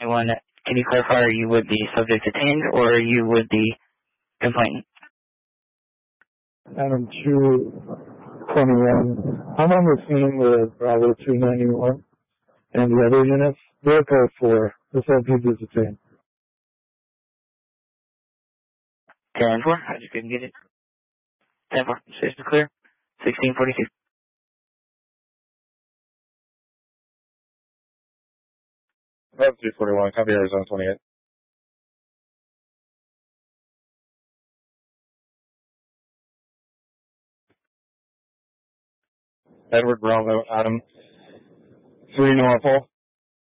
21, can you clarify, are you with the subject detained or are you with the complainant? Adam 221. I'm on the scene with Bravo 291 and the other units. Vehicle 4. The subject is detained. 10-4, I just couldn't get it. 10-4, station clear. 1642. Bravo 241, copy Arizona 28. Edward Bravo, Adam 3 Norfolk.